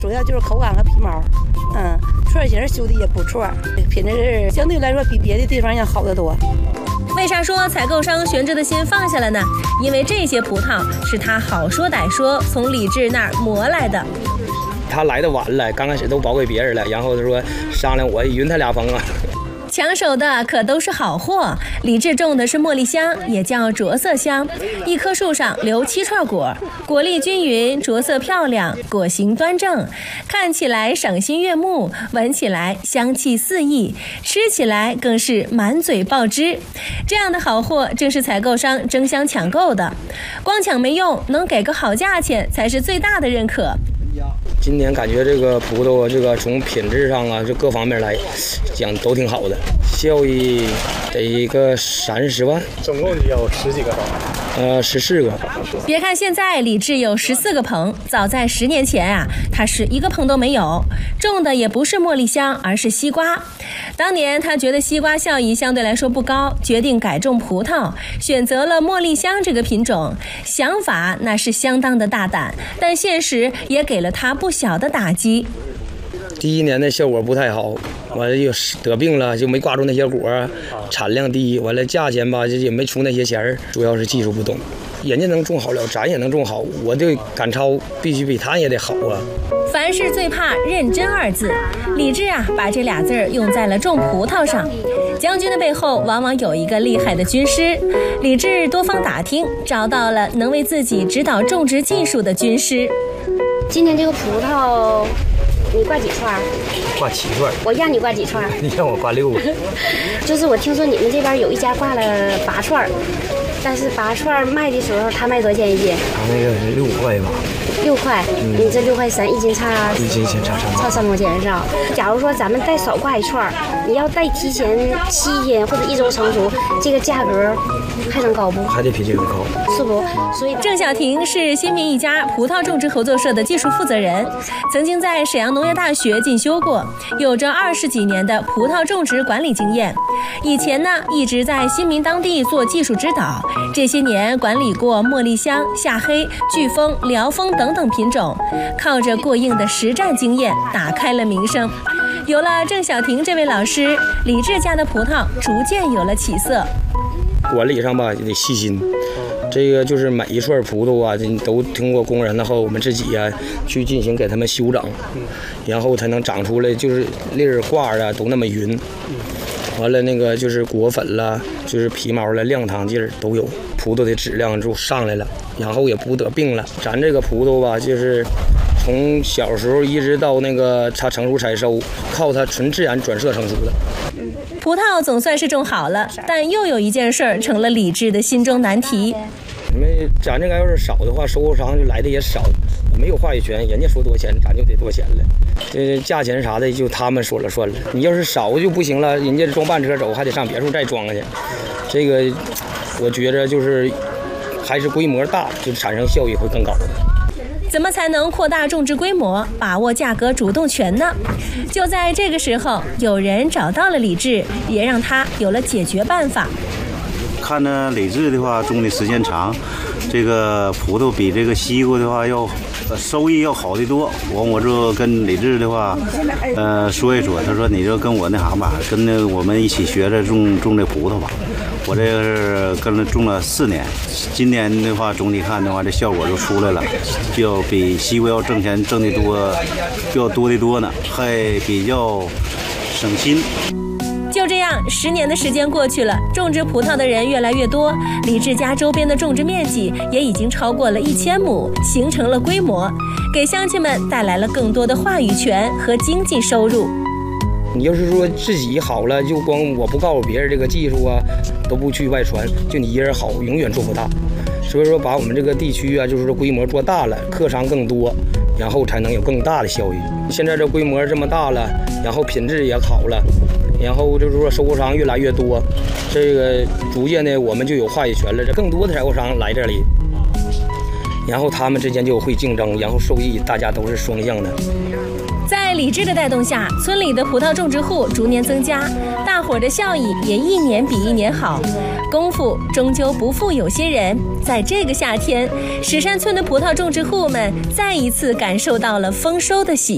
主要就是口感和皮毛，串型修的也不错，品质相对来说比别的地方要好得多。 为啥说采购商悬着的心放下了呢？因为这些葡萄是他好说歹说从李志那儿磨来的。 他来的晚了，刚开始都包给别人了，然后他说商量我匀他俩风啊。 抢手的可都是好货。李志种的是茉莉香，也叫着色香，一棵树上留7串果，果粒均匀，着色漂亮，果形端正，看起来赏心悦目，闻起来香气四溢，吃起来更是满嘴爆汁。这样的好货正是采购商争相抢购的，光抢没用，能给个好价钱才是最大的认可。 今年感觉这个葡萄这个从品质上啊，就各方面来讲都挺好的，效益得一个30万， 总共有10几个棚 ，14个。 别看现在李志有14个棚，早在10年前啊，他是1个棚都没有，种的也不是茉莉香，而是西瓜。当年他觉得西瓜效益相对来说不高，决定改种葡萄，选择了茉莉香这个品种。想法那是相当的大胆，但现实也给了他不小的打击。 第1年的效果不太好，完了又得病了，就没挂住那些果，产量低，完了价钱吧也没出那些钱儿，主要是技术不懂。人家能种好了，咱也能种好，我这赶超必须比他也得好啊。 凡事最怕认真2字，李志啊把这俩字用在了种葡萄上。将军的背后往往有一个厉害的军师，李志多方打听，找到了能为自己指导种植技术的军师。 今年这个葡萄你挂几串？ 挂7串。 我让你挂几串？ 你让我挂6个。 就是我听说你们这边有一家挂了8串，但是8串卖的时候他卖多少钱一斤？ 他那个是6块吧。 6块，你这6块3，一斤差 1斤差 3毛钱是吧？假如说咱们再少挂1串，你要再提前7天或者1周成熟，这个价格还能高不？ 还得比这个高， 是不？所以郑小婷是新民一家葡萄种植合作社的技术负责人，曾经在沈阳农业大学进修过，有着20几年的葡萄种植管理经验。以前呢，一直在新民当地做技术指导，这些年管理过茉莉香、夏黑、飓风、辽丰等等品种，靠着过硬的实战经验打开了名声。有了郑小婷这位老师，李志家的葡萄逐渐有了起色。 管理上吧也得细心，这个就是每一串葡萄啊，都通过工人呢和我们自己啊去进行给他们修整，然后才能长出来，就是粒儿挂啊都那么匀。完了那个就是果粉了，就是皮毛了，亮堂劲儿都有，葡萄的质量就上来了，然后也不得病了。咱这个葡萄吧，就是从小时候一直到那个它成熟采收，靠它纯自然转色成熟的。 葡萄总算是种好了，但又有一件事儿成了李志的心中难题。 因为咱这个要是少的话，收购商就来的也少，也没有话语权，人家说多钱咱就得多钱了。这价钱啥的就他们说了算了。你要是少就不行了，人家装半车走，还得上别处再装去。这个我觉着就是还是规模大，就产生效益会更高。 怎么才能扩大种植规模，把握价格主动权呢？就在这个时候，有人找到了李志，也让他有了解决办法。 看着李志的话种的时间长，这个葡萄比这个西瓜的话要收益要好得多。我就跟李志的话说一说，他说你就跟我那行吧，跟着我们一起学着种这葡萄吧。我这个是跟着种了4年，今年的话总体看的话，这效果就出来了，就比西瓜要挣钱挣得多，要多得多呢，还比较省心。 就这样，10年的时间过去了，种植葡萄的人越来越多，李志家周边的种植面积也已经超过了1000亩，形成了规模，给乡亲们带来了更多的话语权和经济收入。 你要是说自己好了，就光我不告诉别人这个技术啊，都不去外传，就你一人好，永远做不大。所以说，把我们这个地区啊，就是说规模做大了，客商更多，然后才能有更大的效益。现在这规模这么大了，然后品质也好了，然后就是说收购商越来越多，这个逐渐的我们就有话语权了。这更多的采购商来这里，然后他们之间就会竞争，然后收益大家都是双向的。 在李志的带动下，村里的葡萄种植户逐年增加，大伙儿的效益也1年比1年好。功夫终究不负有心人，在这个夏天，石山村的葡萄种植户们再一次感受到了丰收的喜悦。